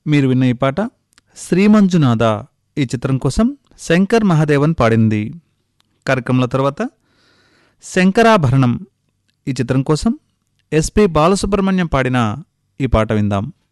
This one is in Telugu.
మీరు విన్న ఈ పాట శ్రీమంజునాథ ఈ చిత్రం కోసం శంకర్ మహాదేవన్ పాడింది. కార్యక్రమాల తర్వాత శంకరాభరణం ఈ చిత్రం కోసం ఎస్పి బాలసుబ్రహ్మణ్యం పాడిన ఈ పాట విందాం.